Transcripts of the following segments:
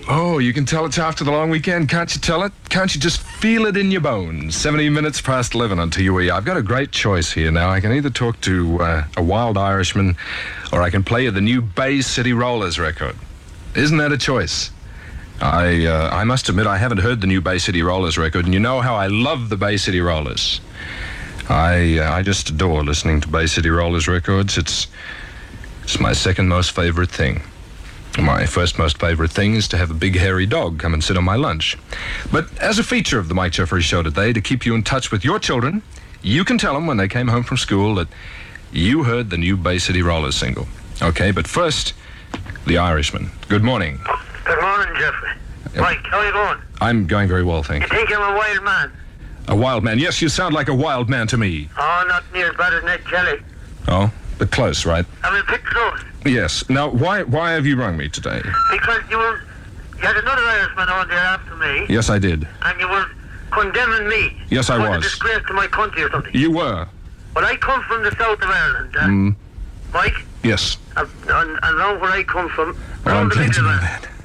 Oh, you can tell it's after the long weekend, can't you tell it? Can't you just feel it in your bones? 17 minutes past 11 on TUE. I've got a great choice here now. I can either talk to a wild Irishman, or I can play you the new Bay City Rollers record. Isn't that a choice? I must admit I haven't heard the new Bay City Rollers record, and you know how I love the Bay City Rollers. I just adore listening to Bay City Rollers records. It's my second most favorite thing. My first most favorite thing is to have a big hairy dog come and sit on my lunch. But as a feature of the Mike Jeffries Show today, to keep you in touch with your children, you can tell them when they came home from school that you heard the new Bay City Rollers single. Okay, but first, the Irishman. Good morning. Good morning, Jeffrey. Mike, how are you going? I'm going very well, thank you. You think I'm a wild man? A wild man? Yes, you sound like a wild man to me. Oh, not near as bad as Ned Kelly. Oh, but close, right? I'm a bit close. Yes. Now, why have you rung me today? Because you had another Irishman on there after me. Yes, I did. And you were condemning me. Yes, I was. A disgrace to my country or something. You were. Well, I come from the south of Ireland. Mike? Yes. And around where I come from, Well, I'm around the glad to middle know of that. it.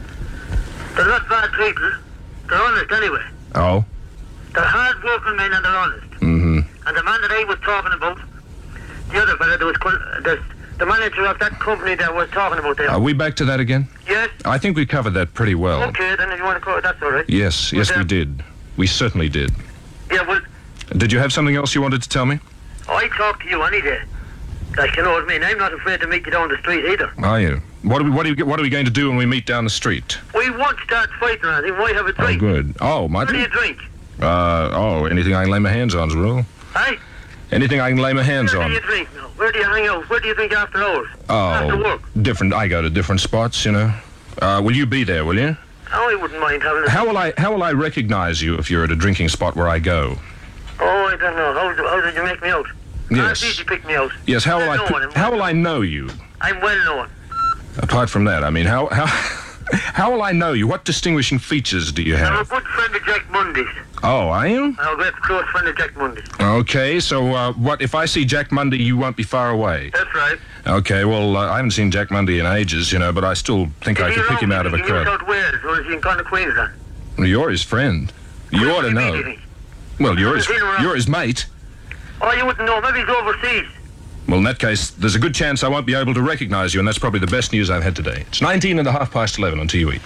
They're not bad people. They're honest anyway. Oh? They're hard-working men and they're honest. Mm-hmm. And the man that I was talking about, the other fella, the manager of that company that we're talking about there. Are we back to that again? Yes. I think we covered that pretty well. Okay, then if you want to call it, that's all right. Yes, we did. We certainly did. Yeah, well, Did you have something else you wanted to tell me? I talk to you any day. Like, you know what I mean? I'm not afraid to meet you down the street either. Are you? What are we going to do when we meet down the street? We won't start fighting or anything. We might have a drink. Oh, good. Oh, might What do we? you drink? Anything I can lay my hands on, Will. Hey? Anything I can lay my hands Where on. do you drink now? Where do you hang out? Where do you drink after hours? Oh, After work? different. I go to different spots, you know. Will you be there, will you? Oh, I wouldn't mind having a... How will I recognize you if you're at a drinking spot where I go? Oh, I don't know. How did you make me out? Yes. How did you pick me out? Yes, how will I know you? I'm well known. Apart from that, I mean, how will I know you? What distinguishing features do you I'm a have? good friend of Jack Mundy's. Oh, are you? I'm a great close friend of Jack Mundy's. Okay, so what if I see Jack Mundy, you won't be far away? That's right. Okay, well, I haven't seen Jack Mundy in ages, you know, but I still think I could pick him out of a Is he in New crowd. South Wales or is he in kind of Queensland? You're his friend. You ought to know. Well, you're his mate. Oh, you wouldn't know. Maybe he's overseas. Well, in that case, there's a good chance I won't be able to recognize you, and that's probably the best news I've had today. It's 19 and a half past 11 on TUE.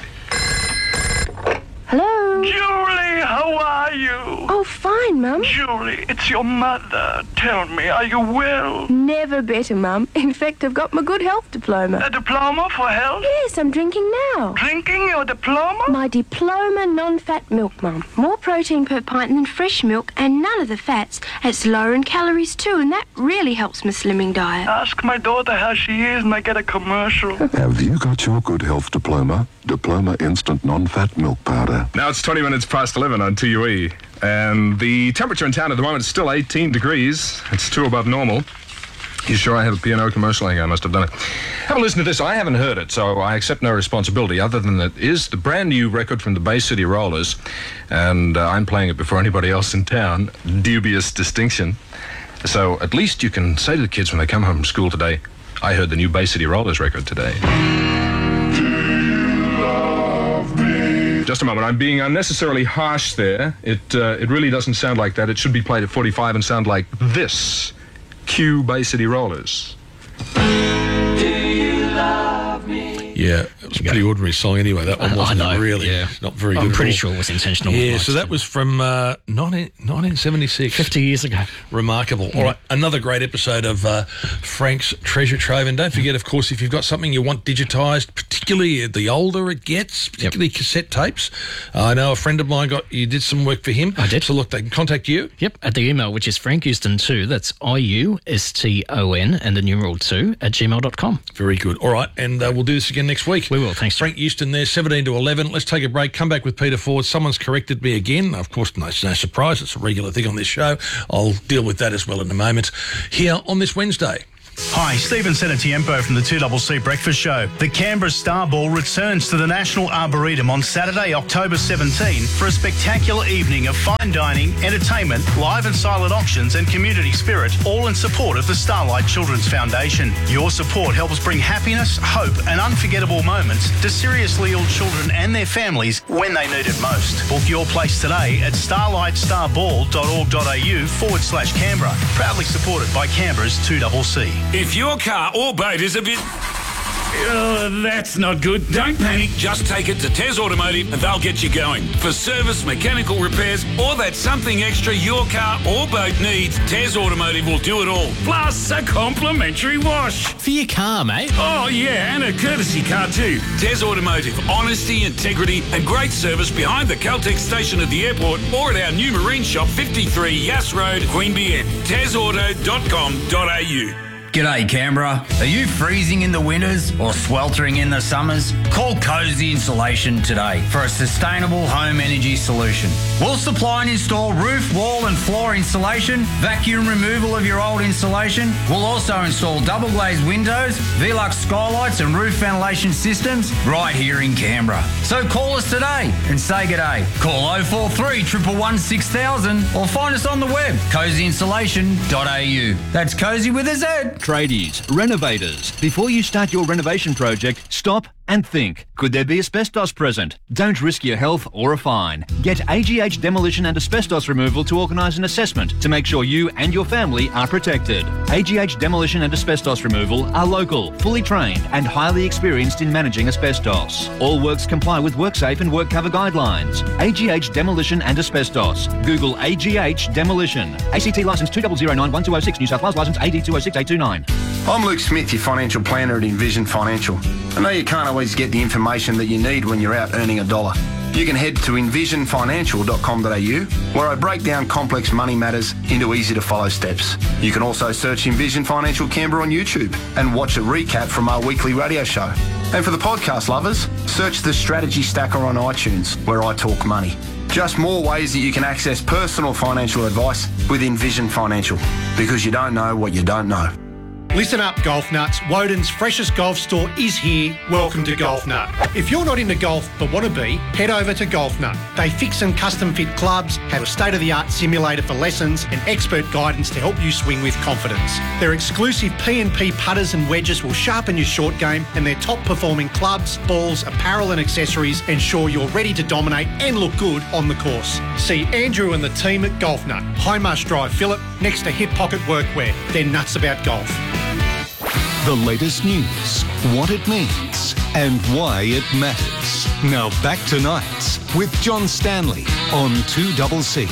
Hello? Julie, how are you? Oh, fine, Mum. Julie, it's your mother. Tell me, are you well? Never better, Mum. In fact, I've got my good health diploma. A diploma for health? Yes, I'm drinking now. Drinking your diploma? My diploma non-fat milk, Mum. More protein per pint than fresh milk and none of the fats. It's lower in calories too, and that really helps my slimming diet. Ask my daughter how she is and I get a commercial. Have you got your good health diploma? Diploma Instant Non-Fat Milk Powder. Now it's 20 minutes past 11 on TUE, and the temperature in town at the moment is still 18 degrees. It's 2 above normal. You sure I have a P&O commercial? I think I must have done it. Have a listen to this. I haven't heard it, so I accept no responsibility other than that it is the brand new record from the Bay City Rollers, and I'm playing it before anybody else in town. Dubious distinction. So at least you can say to the kids when they come home from school today, I heard the new Bay City Rollers record today. Just a moment. I'm being unnecessarily harsh there. It really doesn't sound like that. It should be played at 45 and sound like this. Cue Bay City Rollers. Yeah, it was a pretty ordinary song anyway. That one wasn't really not very good. I'm pretty at all. sure it was intentional. Yeah, so that was from 1976. 50 years ago. Remarkable. All right, another great episode of Frank's Treasure Trove. And don't forget, of course, if you've got something you want digitised, particularly the older it gets, particularly cassette tapes. I know a friend of mine you did some work for him. I did. So look, they can contact you. Yep, at the email, which is frankhouston2, that's IUSTON and the numeral 2 @gmail.com. Very good. All right, and we'll do this again next week. We will, thanks. Frank Houston there, 17 to 11. Let's take a break, come back with Peter Ford. Someone's corrected me again. Of course, no surprise. It's a regular thing on this show. I'll deal with that as well in a moment here on this Wednesday. Hi, Stephen Senatiempo from the 2CC Breakfast Show. The Canberra Star Ball returns to the National Arboretum on Saturday, October 17 for a spectacular evening of fine dining, entertainment, live and silent auctions and community spirit, all in support of the Starlight Children's Foundation. Your support helps bring happiness, hope and unforgettable moments to seriously ill children and their families when they need it most. Book your place today at starlightsstarball.org.au/Canberra. Proudly supported by Canberra's 2CC. If your car or boat is a bit... that's not good. Don't panic. Just take it to Tez Automotive and they'll get you going. For service, mechanical repairs, or that something extra your car or boat needs, Tez Automotive will do it all. Plus a complimentary wash. For your car, mate. Oh, yeah, and a courtesy car too. Tez Automotive. Honesty, integrity and great service behind the Caltex station at the airport or at our new marine shop, 53 Yass Road, Queanbeyan. TezAuto.com.au. G'day Canberra. Are you freezing in the winters or sweltering in the summers? Call Cozy Insulation today for a sustainable home energy solution. We'll supply and install roof, wall and floor insulation, vacuum removal of your old insulation. We'll also install double glazed windows, Velux skylights and roof ventilation systems right here in Canberra. So call us today and say g'day. Call 043 111 6000 or find us on the web, cozyinsulation.au. That's Cozy with a Z. Tradies, renovators. Before you start your renovation project, stop and think. Could there be asbestos present? Don't risk your health or a fine. Get AGH Demolition and Asbestos Removal to organise an assessment to make sure you and your family are protected. AGH Demolition and Asbestos Removal are local, fully trained and highly experienced in managing asbestos. All works comply with WorkSafe and WorkCover guidelines. AGH Demolition and Asbestos. Google AGH Demolition. ACT licence 2009-1206, New South Wales licence AD 206829. I'm Luke Smith, your financial planner at Envision Financial. I know you can't always get the information that you need when you're out earning a dollar. You can head to envisionfinancial.com.au, where I break down complex money matters into easy-to-follow steps. You can also search Envision Financial Canberra on YouTube and watch a recap from our weekly radio show. And for the podcast lovers, search the Strategy Stacker on iTunes, where I talk money. Just more ways that you can access personal financial advice with Envision Financial, because you don't know what you don't know. Listen up, golf nuts. Woden's freshest golf store is here. Welcome to Golf Nut. If you're not into golf but want to be, head over to Golf Nut. They fix and custom fit clubs, have a state-of-the-art simulator for lessons and expert guidance to help you swing with confidence. Their exclusive P&P putters and wedges will sharpen your short game, and their top-performing clubs, balls, apparel and accessories ensure you're ready to dominate and look good on the course. See Andrew and the team at Golf Nut, High Marsh Drive, Phillip, next to Hip Pocket Workwear. They're nuts about golf. The latest news, what it means, and why it matters. Now back to Nights with John Stanley on 2CC.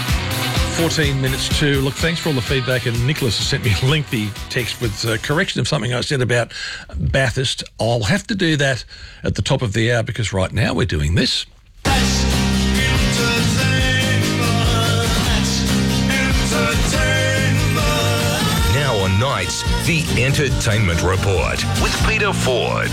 14 minutes to... Look, thanks for all the feedback, and Nicholas has sent me a lengthy text with correction of something I said about Bathurst. I'll have to do that at the top of the hour, because right now we're doing this. On Nights, the Entertainment Report with Peter Ford.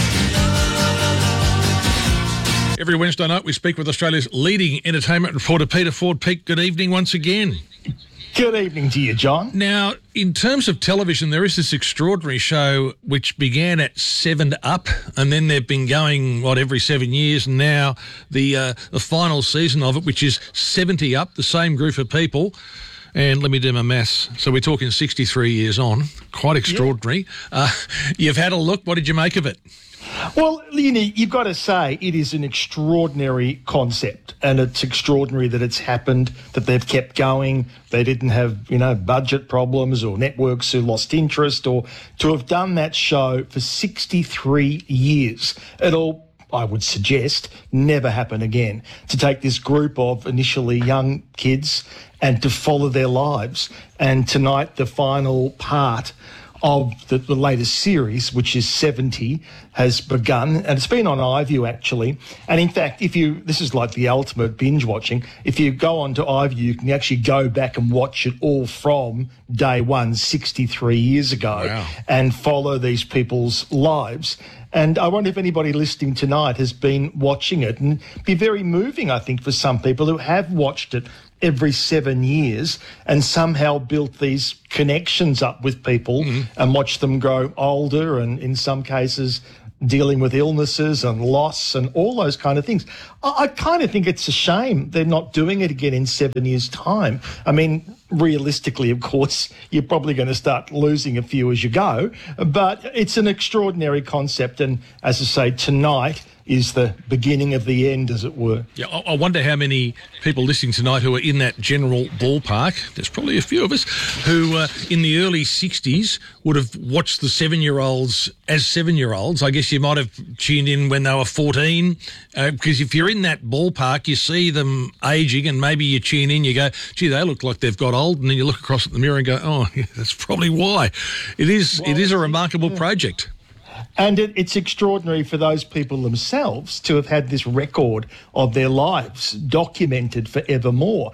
Every Wednesday night we speak with Australia's leading entertainment reporter, Peter Ford. Pete, good evening once again. Good evening to you, John. Now, in terms of television, there is this extraordinary show which began at 7 Up, and then they've been going, every 7 years, and now the final season of it, which is 70 Up, the same group of people. And let me do my maths. So we're talking 63 years on. Quite extraordinary. Yeah. You've had a look. What did you make of it? Well, you've got to say it is an extraordinary concept, and it's extraordinary that it's happened, that they've kept going. They didn't have, budget problems or networks who lost interest, or to have done that show for 63 years. It'll, I would suggest, never happen again. To take this group of initially young kids and to follow their lives. And tonight, the final part of the latest series, which is 70, has begun, and it's been on iView actually. And in fact, this is like the ultimate binge watching. If you go onto iView, you can actually go back and watch it all from day one, 63 years ago, wow, and follow these people's lives. And I wonder if anybody listening tonight has been watching it, and it'd be very moving, I think, for some people who have watched it every 7 years and somehow built these connections up with people and watched them grow older and in some cases dealing with illnesses and loss and all those kind of things. I kind of think it's a shame they're not doing it again in 7 years' time. I mean, realistically, of course, you're probably going to start losing a few as you go, but it's an extraordinary concept. And as I say, tonight is the beginning of the end, as it were. Yeah, I wonder how many people listening tonight who are in that general ballpark, there's probably a few of us, who in the early 60s would have watched the 7-year-olds as 7-year-olds. I guess you might have tuned in when they were 14, because if you're in that ballpark, you see them aging and maybe you tune in, you go, gee, they look like they've got old, and then you look across at the mirror and go, oh, yeah, that's probably why. It is a remarkable project. And it's extraordinary for those people themselves to have had this record of their lives documented forevermore.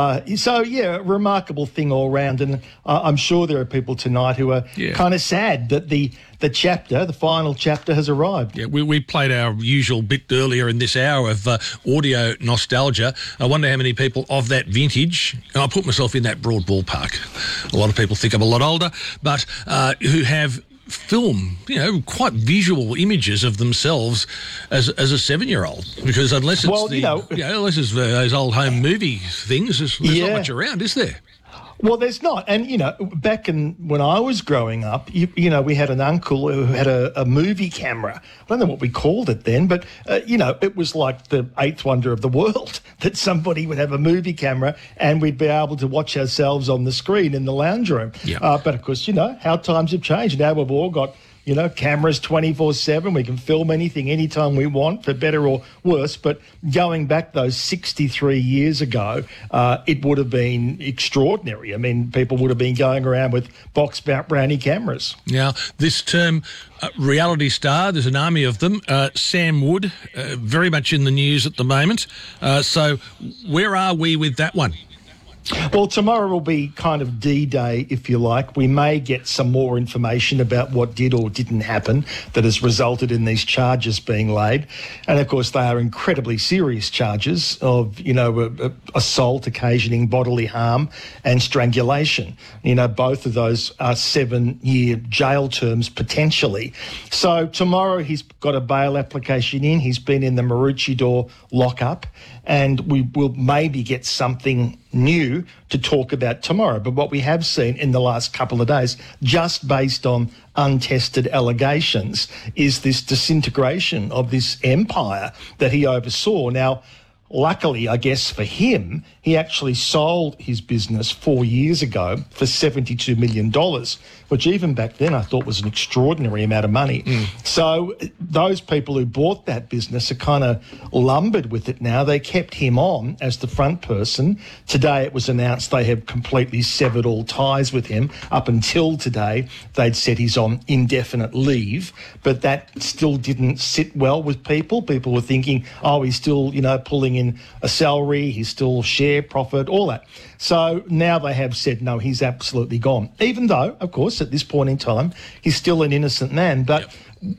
So, yeah, a remarkable thing all round. And I'm sure there are people tonight who are kind of sad that the final chapter has arrived. Yeah, we played our usual bit earlier in this hour of audio nostalgia. I wonder how many people of that vintage, and I put myself in that broad ballpark. A lot of people think I'm a lot older, but who have film, quite visual images of themselves as a 7-year-old, because unless it's unless it's those old home movie things, there's not much around, is there? Well, there's not. And, back when I was growing up, we had an uncle who had a movie camera. I don't know what we called it then, but, it was like the eighth wonder of the world that somebody would have a movie camera and we'd be able to watch ourselves on the screen in the lounge room. Yeah. But, of course, how times have changed. Now we've all got cameras 24/7. We can film anything anytime we want, for better or worse. But going back those 63 years ago, it would have been extraordinary. I mean, people would have been going around with box brownie cameras. Now, this term, reality star, there's an army of them. Sam Wood, very much in the news at the moment. So where are we with that one? Well, tomorrow will be kind of D-Day, if you like. We may get some more information about what did or didn't happen that has resulted in these charges being laid. And, of course, they are incredibly serious charges of, assault occasioning bodily harm and strangulation. Both of those are 7-year jail terms potentially. So tomorrow he's got a bail application in. He's been in the Maroochydore lockup, and we will maybe get something new to talk about tomorrow. But what we have seen in the last couple of days, just based on untested allegations, is this disintegration of this empire that he oversaw. Now, luckily, I guess for him, he actually sold his business 4 years ago for $72 million, which even back then I thought was an extraordinary amount of money. So those people who bought that business are kind of lumbered with it now. They kept him on as the front person. Today it was announced they have completely severed all ties with him. Up until today, they'd said he's on indefinite leave, but that still didn't sit well with people. People were thinking, oh, he's still, pulling in a salary, he's still share profit, all that. So now they have said, no, he's absolutely gone. Even though, of course, at this point in time, he's still an innocent man. But,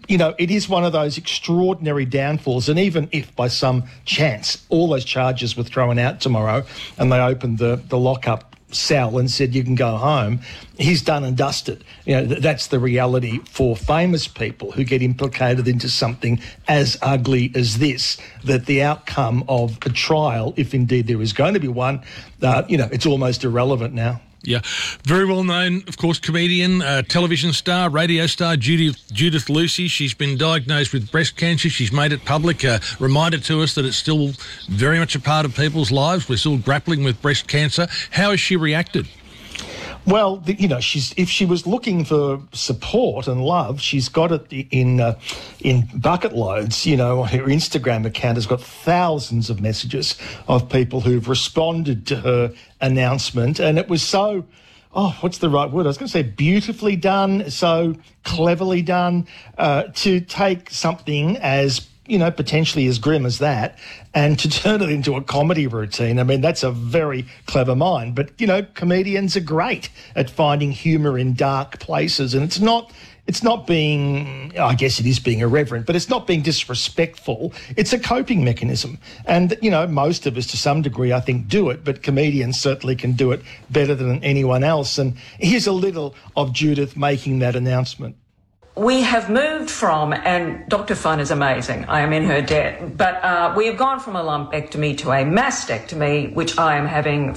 it is one of those extraordinary downfalls. And even if by some chance all those charges were thrown out tomorrow and they opened the lockup cell and said you can go home, he's done and dusted. That's the reality for famous people who get implicated into something as ugly as this, that the outcome of a trial, if indeed there is going to be one, it's almost irrelevant now. Yeah, very well known, of course, comedian, television star, radio star, Judith Lucy. She's been diagnosed with breast cancer. She's made it public, reminded to us that it's still very much a part of people's lives. We're still grappling with breast cancer. How has she reacted? Well, if she was looking for support and love, she's got it in bucket loads. Her Instagram account has got thousands of messages of people who've responded to her announcement, and it was so, what's the right word? I was going to say beautifully done, so cleverly done, to take something as potentially as grim as that and to turn it into a comedy routine. I mean, that's a very clever mind. But, comedians are great at finding humour in dark places. And it's it's not being, I guess it is being irreverent, but it's not being disrespectful. It's a coping mechanism. And, you know, most of us to some degree, I think, do it, but comedians certainly can do it better than anyone else. And here's a little of Judith making that announcement. We have moved from, and Dr. Fun is amazing, I am in her debt, but we have gone from a lumpectomy to a mastectomy, which I am having